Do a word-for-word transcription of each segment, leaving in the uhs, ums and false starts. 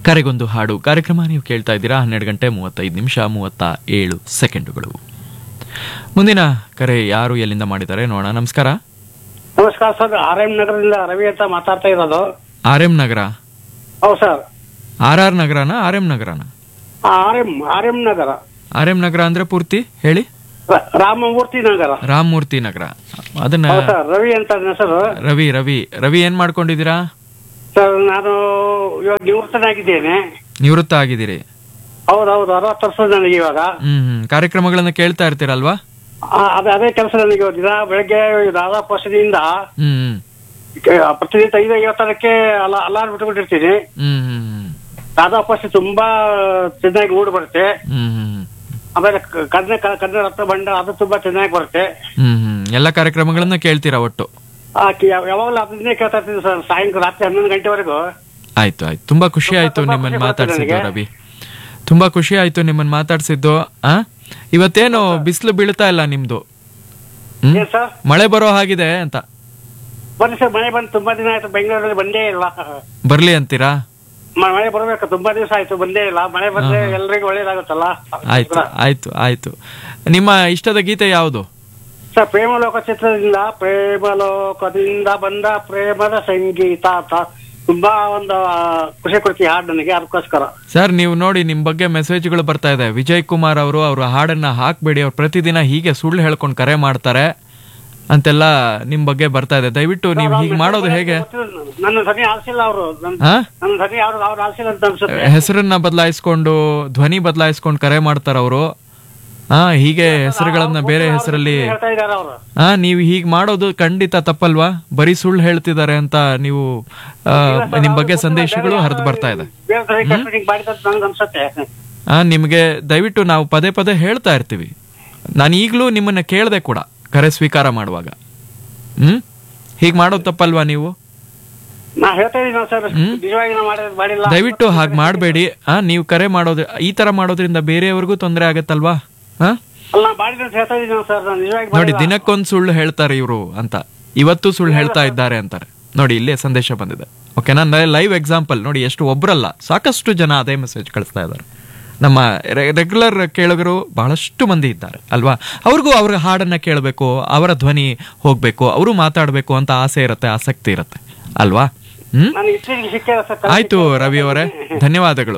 ಕರೆಗೊಂದು ಹಾಡು ಕಾರ್ಯಕ್ರಮ ನೀವು ಕೇಳ್ತಾ ಇದ್ದೀರಾ. ಹನ್ನೆರಡು ಗಂಟೆ ಮೂವತ್ತೈದು ನಿಮಿಷ ಮೂವತ್ತ ಏಳು ಸೆಕೆಂಡುಗಳು. ಮುಂದಿನ ಕರೆ ಯಾರು ಎಲ್ಲಿಂದ ಮಾಡಿದ್ದಾರೆ ನೋಡೋಣ. ನಮಸ್ಕಾರ. ನಮಸ್ಕಾರ ಸರ್, ಆರ್ ಎಂ ನಗರದಿಂದ ರವಿ ಅಂತ ಮಾತಾಡ್ತಾ ಇರೋದು. ಆರ್ ಎಂ ನಗರ? ಹೌದು sir. R R ನಗರನ R M ನಗರನ? R M R M ನಗರ. ಆರ್ ಎಂ ನಗರ ಅಂದ್ರೆ ಪೂರ್ತಿ ಹೇಳಿ. ರ- ರಾಮಮೂರ್ತಿ ನಗರ. ರಾಮಮೂರ್ತಿ ನಗರ. ಅದನ್ನ ಹೌದು ಸರ್, ರವಿ ಅಂತ ನನ್ನ ಹೆಸರು. ರವಿ ರವಿ ರವಿ ಏನ್ ಮಾಡ್ಕೊಂಡಿದ್ದೀರಾ ಸರ್ ನಾನು ಇವಾಗ ನಿವೃತ್ತನಾಗಿದ್ದೇನೆ. ನಿವೃತ್ತ ಆಗಿದ್ದೀರಿ? ಹೌದೌದು, ಅರವತ್ತು ವರ್ಷ ನನಗೆ ಇವಾಗ. ಹ್ಮ್ ಹ್ಮ್ ಕಾರ್ಯಕ್ರಮಗಳನ್ನ ಕೇಳ್ತಾ ಇರ್ತೀರಲ್ವಾ? ಆ, ಅದೇ ಅದೇ ಕೆಲಸ ನನಗೆ ಇವಾಗ ದಿನ ಬೆಳಗ್ಗೆ ದಾದಾಪ್ ವರ್ಷದಿಂದ ಹ್ಮ್ ಹ್ಮ್ ಕೆ- ಪ್ರತಿನಿತ್ಯ ಐದು ಐವತ್ತರಕ್ಕೆ ಅಲ ಅಲಾರ್ಮ್ ಬಿಟ್ಬಿಟ್ಟಿರ್ತೀನಿ. ಹ್ಮ್ ಹ್ಮ್ ದಾದಾಪ್ ವರ್ಷ ತುಂಬಾ ಚೆನ್ನಾಗಿ ಊಡ್ ಬರುತ್ತೆ. ಹ್ಮ್ ಹ್ಮ್ ಆಮೇಲೆ ಕ- ಕನ್ನಡ ಕನ್ನಡ ರತ್ನ ಬಂಡ ಅದು ತುಂಬಾ ಚೆನ್ನಾಗಿ ಬರುತ್ತೆ. ಹ್ಮ್ ಹ್ಮ್ ಎಲ್ಲ ಕಾರ್ಯಕ್ರಮಗಳನ್ನ ಕೇಳ್ತೀರಾ ಒಟ್ಟು? ಆ, ಕಿ- ಯಾವ- ಯಾವಾಗಲೂ ಅದನ್ನೇ ಕೇಳ್ತಾ ಇರ್ತೀನಿ ಸರ್, ಸಾಯಂಕಾಲ ರಾತ್ರಿ ಹನ್ನೊಂದು ಗಂಟೆವರೆಗೂ. ಆಯ್ತು ಆಯ್ತು. ತುಂಬಾ ಖುಷಿ ತುಂಬಾ- ಆಯ್ತು ತುಂಬಾ ನಿಮ್ಮನ್ನ ಖುಷಿ ಬರ್ತದೆ ಮಾತಾಡ್ಸಿದ್ದು ನನಗೆ. ರವಿ. ತುಂಬಾ ಖುಷಿ ಆಯ್ತು ನಿಮ್ಮನ್ನ ಮಾತಾಡ್ಸಿದ್ದು. ಆ ಇವತ್ತೇನು ಬಿಸಿಲು ಬೀಳ್ತಾ ಇಲ್ಲ ನಿಮ್ದು? ಹ್ಮ್ ಏನ್ ಸರ್? ಮಳೆ ಬರೋ ಹಾಗಿದೆ ಅಂತ. ಬನ್ನಿ ಸರ್, ಮಳೆ ಬಂದು ತುಂಬಾ ದಿನ ಆಯ್ತು, ಬೆಂಗಳೂರಲ್ಲಿ ಬಂದೇ ಇಲ್ಲ. ಬರ್ಲಿ ಅಂತೀರಾ? ಮ- ಮಳೆ ಬರಬೇಕು, ತುಂಬಾ ದಿವಸ ಆಯ್ತು ಬಂದೇ ಇಲ್ಲ. ಮಳೆ ಬಂದ್ರೆ ಎಲ್ರಿಗೂ ಒಳ್ಳೇದಾಗುತ್ತಲ್ಲ. ಆಯ್ತು ಆಯ್ತು ಆಯ್ತು. ನಿಮ್ಮ ಇಷ್ಟದ ಗೀತೆ ಯಾವುದು? ಸರ್, ಪ್ರೇಮಲೋಕ ಚಿತ್ರದಿಂದ ಪ್ರೇಮಲೋಕದಿಂದ ಬಂದ ಪ್ರೇಮದ ಸಂಗೀತ ಅಂತ ತುಂಬಾ ಒಂದು ಆ, ಖುಷಿ ಕೊಡ್ತೀವಿ ಹಾಡು ನನಗೆ, ಅದಕ್ಕೋಸ್ಕರ. ಸರ್ ನೀವು ನೋಡಿ, ನಿಮ್ ಬಗ್ಗೆ ಮೆಸೇಜ್ಗಳು ಬರ್ತಾ ಇದೆ. ವಿಜಯ್ ಕುಮಾರ್ ಅವರು ಅವ್ರ ಹಾಡನ್ನ ಹಾಕ್ಬೇಡಿ, ಅವ್ರು ಪ್ರತಿದಿನ ಹೀಗೆ ಸುಳ್ಳು ಹೇಳ್ಕೊಂಡು ಕರೆ ಮಾಡ್ತಾರೆ ಅಂತೆಲ್ಲ ನಿಮ್ ಬಗ್ಗೆ ಬರ್ತಾ ಇದೆ. ದಯವಿಟ್ಟು ನೀವು ಹೀಗೆ ಮಾಡೋದು ಹೇಗೆ? ನನ್ನ ಧ್ವನಿ ಆಲ್ಸಿಲ್ಲ ಅವರು, ಹಾ ನನ್ನ ಧ್ವನಿ ಅವ್ರು ಅವ್ರು ಆಲ್ಸಿಲ್ಲ ಅಂತ ಅನ್ಸುತ್ತೆ. ಹೆಸರನ್ನ ಬದಲಾಯಿಸ್ಕೊಂಡು ಧ್ವನಿ ಬದಲಾಯಿಸ್ಕೊಂಡು ಕರೆ ಮಾಡ್ತಾರ ಅವರು. ಹಾ ಹೀಗೆ ಹೆಸರುಗಳನ್ನ ಬೇರೆ ಹೆಸರಲ್ಲಿ. ಹೇಳ್ತಾ ಇದಾರೆ ಅವರು. ಹಾ ನೀವು ಹೀಗೆ ಮಾಡೋದು ಖಂಡಿತ ತಪ್ಪಲ್ವಾ? ಬರೀ ಸುಳ್ಳು ಹೇಳ್ತಿದ್ದಾರೆ ಅಂತ ನೀವು ಆ, ನಿಮ್ ಬಗ್ಗೆ ಸಂದೇಶಗಳು ಹರಿದು ಬರ್ತಾ ಇದೆ. ಬೇರೆ ಧ್ವನಿ ಕಟ್ಬಿಟ್ಟು ಮಾಡಿದಂತ ನನ್ಗೆ ಅನ್ಸುತ್ತೆ. ಆ ನಿಮ್ಗೆ ದಯವಿಟ್ಟು ನಾವು ಪದೇ ಪದೇ ಹೇಳ್ತಾ ಇರ್ತೀವಿ. ನಾನು ಈಗಲೂ ನಿಮ್ಮನ್ನ ಕೇಳ್ದೆ ಕೂಡ ಕರೆ ಸ್ವೀಕಾರ ಮಾಡುವಾಗ. ಹ್ಮ್ ಹೀಗೆ ಮಾಡೋದು ತಪ್ಪಲ್ವಾ ನೀವು? ನಾ ಹೇಳ್ತಾ ಇದೀನಿ ಸರ್, ನಿಜವಾಗಿ ನಾ ಮಾಡಿದ್ ಮಾಡಿಲ್ಲ. ದಯವಿಟ್ಟು ಹಾಗೆ ಮಾಡಬೇಡಿ. ಆ ನೀವು ಕರೆ ಮಾಡೋದು ಈ ತರ ಮಾಡೋದ್ರಿಂದ ಬೇರೆಯವ್ರಿಗೂ ತೊಂದರೆ ಆಗತ್ತಲ್ವಾ? ಹಾ ಅಲ್ಲ, ನಾ ಮಾಡಿದ್ರೆ ಅಂತ ಹೇಳ್ತಾ ಇದೀನಿ ಸರ್, ನಾನು ನಿಜವಾಗಿ ನೋಡಿ, ಮಾಡಿಲ್ಲ. ದಿನಕ್ಕೊಂದು ಸುಳ್ಳು ಹೇಳ್ತಾರೆ ಇವರು ಅಂತ, ಇವತ್ತು ಸುಳ್ಳು ಹೇಳ್ತಾ ಇದ್ದಾರೆ ಅಂತಾರೆ. ನೋಡಿ ಇಲ್ಲೇ ಸಂದೇಶ ಬಂದಿದೆ. ಓಕೆನಾ? ಲೈವ್ ಎಕ್ಸಾಂಪಲ್ ನೋಡಿ, ಎಷ್ಟು ಒಬ್ರಲ್ಲ ಸಾಕಷ್ಟು ಜನ ಅದೇ ಮೆಸೇಜ್ ಕಳಿಸ್ತಾ ಇದ್ದಾರೆ. ನಮ್ಮ ರೆಗ್ಯುಲರ್ ಕೇಳುಗರು ಬಹಳಷ್ಟು ಮಂದಿ ಇದ್ದಾರೆ ಅಲ್ವಾ? ಅವ್ರಿಗೂ ಅವ್ರ ಹಾಡನ್ನ ಕೇಳಬೇಕು, ಅವರ ಧ್ವನಿ ಹೋಗ್ಬೇಕು, ಅವರು ಮಾತಾಡಬೇಕು ಅಂತ ಆಸೆ ಇರುತ್ತೆ, ಆಸಕ್ತಿ ಇರುತ್ತೆ ಅಲ್ವಾ? ಹ್ಮ್ ನನಗೆ ಇತ್ತೀಚೆಗೆ ಸಿಕ್ಕಿಲ್ಲ ಸರ್. ಆಯ್ತು ರವಿ ಅವರೇ, ಧನ್ಯವಾದಗಳು.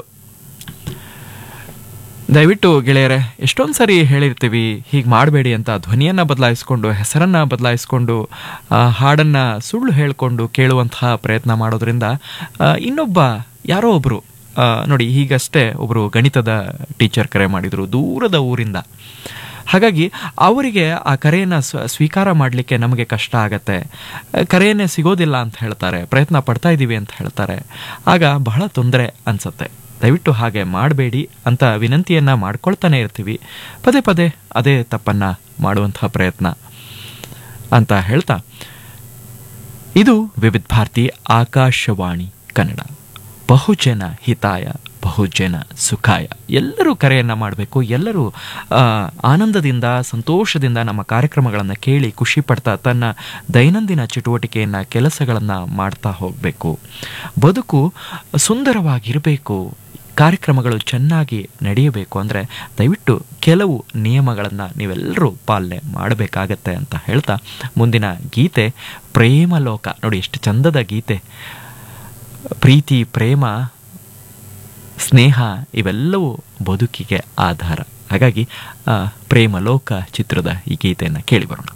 ದಯವಿಟ್ಟು ಗೆಳೆಯರೆ, ಎಷ್ಟೊಂದು ಸರಿ ಹೇಳಿರ್ತೀವಿ ಹೀಗೆ ಮಾಡಬೇಡಿ ಅಂತ. ಧ್ವನಿಯನ್ನು ಬದಲಾಯಿಸ್ಕೊಂಡು, ಹೆಸರನ್ನು ಬದಲಾಯಿಸ್ಕೊಂಡು, ಹಾಡನ್ನು ಸುಳ್ಳು ಹೇಳಿಕೊಂಡು ಕೇಳುವಂತಹ ಪ್ರಯತ್ನ ಮಾಡೋದ್ರಿಂದ ಆ, ಇನ್ನೊಬ್ಬ ಯಾರೋ ಒಬ್ಬರು ನೋಡಿ, ಹೀಗಷ್ಟೇ ಒಬ್ಬರು ಗಣಿತದ ಟೀಚರ್ ಕರೆ ಮಾಡಿದರು ದೂರದ ಊರಿಂದ. ಹಾಗಾಗಿ ಅವರಿಗೆ ಆ ಕರೆಯನ್ನು ಸ್ವೀಕಾರ ಮಾಡಲಿಕ್ಕೆ ನಮಗೆ ಕಷ್ಟ ಆಗತ್ತೆ, ಕರೆಯನ್ನೇ ಸಿಗೋದಿಲ್ಲ ಅಂತ ಹೇಳ್ತಾರೆ, ಪ್ರಯತ್ನ ಪಡ್ತಾ ಇದ್ದೀವಿ ಅಂತ ಹೇಳ್ತಾರೆ. ಆಗ ಬಹಳ ತೊಂದರೆ ಅನಿಸುತ್ತೆ. ದಯವಿಟ್ಟು ಹಾಗೆ ಮಾಡಬೇಡಿ ಅಂತ ವಿನಂತಿಯನ್ನು ಮಾಡ್ಕೊಳ್ತಾನೆ ಇರ್ತೀವಿ. ಪದೇ ಪದೇ ಅದೇ ತಪ್ಪನ್ನು ಮಾಡುವಂತಹ ಪ್ರಯತ್ನ ಅಂತ ಹೇಳ್ತಾ, ಇದು ವಿವಿಧ ಭಾರತಿ ಆಕಾಶವಾಣಿ ಕನ್ನಡ. ಬಹುಜನ ಹಿತಾಯ ಬಹುಜನ ಸುಖಾಯ. ಎಲ್ಲರೂ ಕರೆಯನ್ನು ಮಾಡಬೇಕು, ಎಲ್ಲರೂ ಆನಂದದಿಂದ ಸಂತೋಷದಿಂದ ನಮ್ಮ ಕಾರ್ಯಕ್ರಮಗಳನ್ನು ಕೇಳಿ ಖುಷಿ ಪಡ್ತಾ ತನ್ನ ದೈನಂದಿನ ಚಟುವಟಿಕೆಯನ್ನು ಕೆಲಸಗಳನ್ನು ಮಾಡ್ತಾ ಹೋಗಬೇಕು. ಬದುಕು ಸುಂದರವಾಗಿರಬೇಕು, ಕಾರ್ಯಕ್ರಮಗಳು ಚೆನ್ನಾಗಿ ನಡೆಯಬೇಕು ಅಂದರೆ ದಯವಿಟ್ಟು ಕೆಲವು ನಿಯಮಗಳನ್ನು ನೀವೆಲ್ಲರೂ ಪಾಲನೆ ಮಾಡಬೇಕಾಗತ್ತೆ ಅಂತ ಹೇಳ್ತಾ, ಮುಂದಿನ ಗೀತೆ ಪ್ರೇಮಲೋಕ. ನೋಡಿ ಎಷ್ಟು ಚಂದದ ಗೀತೆ. ಪ್ರೀತಿ, ಪ್ರೇಮ, ಸ್ನೇಹ ಇವೆಲ್ಲವೂ ಬದುಕಿಗೆ ಆಧಾರ. ಹಾಗಾಗಿ ಪ್ರೇಮಲೋಕ ಚಿತ್ರದ ಈ ಗೀತೆಯನ್ನು ಕೇಳಿ ಬರೋಣ.